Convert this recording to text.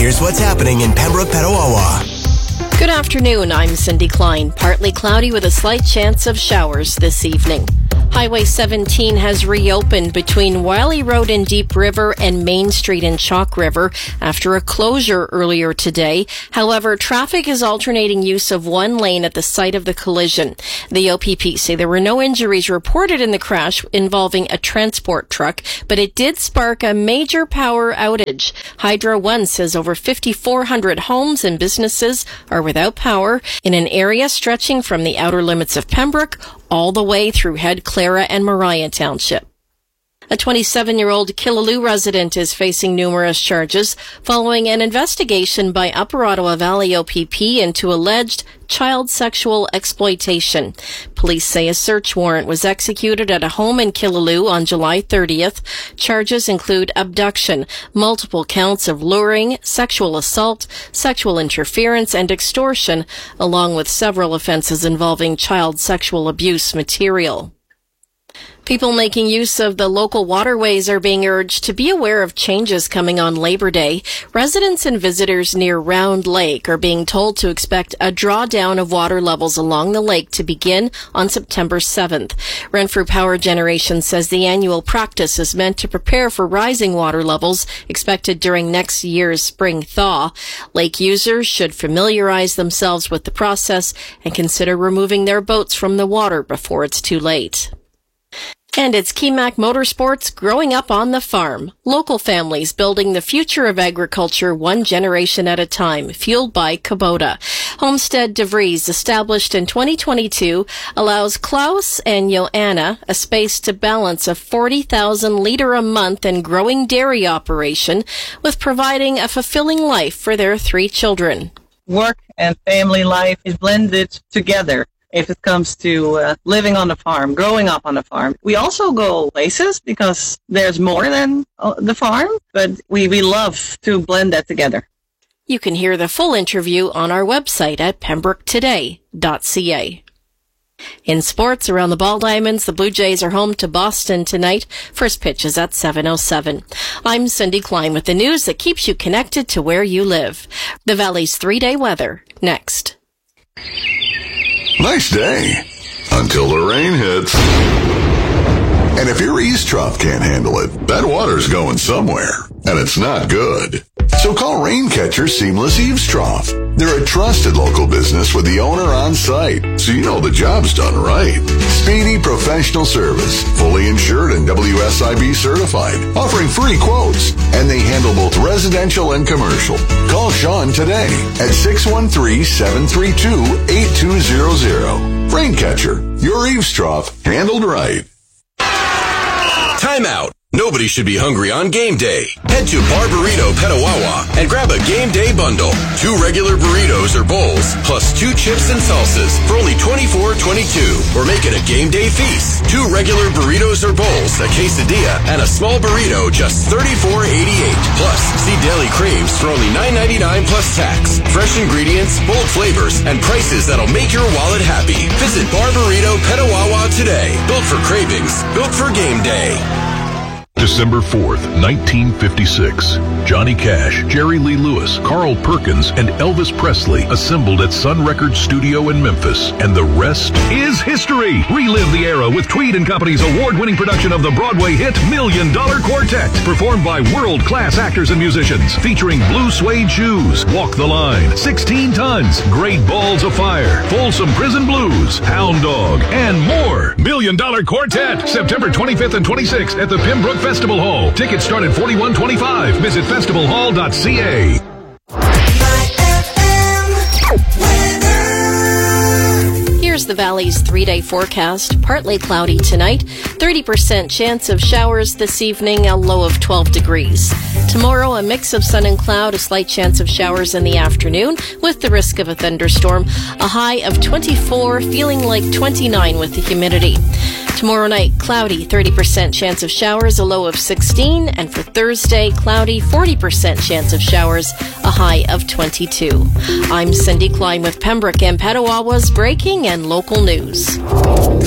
here's what's happening in Pembroke, Petawawa. Good afternoon, I'm Cindy Klein. Partly cloudy with a slight chance of showers this evening. Highway 17 has reopened between Wiley Road in Deep River and Main Street in Chalk River after a closure earlier today. However, traffic is alternating use of one lane at the site of the collision. The OPP say there were no injuries reported in the crash involving a transport truck, but it did spark a major power outage. Hydro One says over 5,400 homes and businesses are without power in an area stretching from the outer limits of Pembroke all the way through Head Clara and Mariah Township. A 27-year-old Killaloe resident is facing numerous charges following an investigation by Upper Ottawa Valley OPP into alleged child sexual exploitation. Police say a search warrant was executed at a home in Killaloe on July 30th. Charges include abduction, multiple counts of luring, sexual assault, sexual interference, and extortion, along with several offenses involving child sexual abuse material. People making use of the local waterways are being urged to be aware of changes coming on Labor Day. Residents and visitors near Round Lake are being told to expect a drawdown of water levels along the lake to begin on September 7th. Renfrew Power Generation says the annual practice is meant to prepare for rising water levels expected during next year's spring thaw. Lake users should familiarize themselves with the process and consider removing their boats from the water before it's too late. And it's Kemac Motorsports growing up on the farm. Local families building the future of agriculture one generation at a time, fueled by Kubota. Homestead DeVries, established in 2022, allows Klaus and Joanna a space to balance a 40,000 litre a month and growing dairy operation with providing a fulfilling life for their 3 children. Work and family life is blended together. If it comes to living on the farm, growing up on the farm. We also go places because there's more than the farm, but we love to blend that together. You can hear the full interview on our website at pembroketoday.ca. In sports, around the Ball Diamonds, the Blue Jays are home to Boston tonight. First pitch is at 7:07. I'm Cindy Klein with the news that keeps you connected to where you live. The Valley's 3-day weather, next. Nice day, until the rain hits. And if your eaves trough can't handle it, that water's going somewhere, and it's not good. So call Raincatcher Seamless Eaves Trough. They're a trusted local business with the owner on site, so you know the job's done right. Speedy professional service, fully insured and WSIB certified, offering free quotes, and they handle both residential and commercial. Call Sean today at 613-732-8200. Raincatcher, your eaves trough handled right. Time out. Nobody should be hungry on game day. Head to Bar Burrito Petawawa and grab a game day bundle. 2 regular burritos or bowls, plus 2 chips and salsas for only $24.22. Or make it a game day feast. 2 regular burritos or bowls, a quesadilla, and a small burrito, just $34.88. Plus, see daily creams for only $9.99 plus tax. Fresh ingredients, bold flavors, and prices that'll make your wallet happy. Visit Bar Burrito Petawawa today. Built for cravings, built for game day. December 4th, 1956. Johnny Cash, Jerry Lee Lewis, Carl Perkins, and Elvis Presley assembled at Sun Records Studio in Memphis, and the rest is history. Relive the era with Tweed & Company's award-winning production of the Broadway hit $1 Million Quartet, performed by world-class actors and musicians, featuring blue suede shoes, Walk the Line, 16 Tons, Great Balls of Fire, Folsom Prison Blues, Hound Dog, and more. $1 Million Quartet, September 25th and 26th at the Pembroke Festival Hall. Tickets start at $41.25. Visit festivalhall.ca. Here's the Valley's 3-day forecast. Partly cloudy tonight, 30% chance of showers this evening, a low of 12 degrees. Tomorrow, a mix of sun and cloud, a slight chance of showers in the afternoon with the risk of a thunderstorm, a high of 24, feeling like 29 with the humidity. Tomorrow night, cloudy, 30% chance of showers, a low of 16. And for Thursday, cloudy, 40% chance of showers, a high of 22. I'm Cindy Klein with Pembroke and Petawawa's breaking and local news.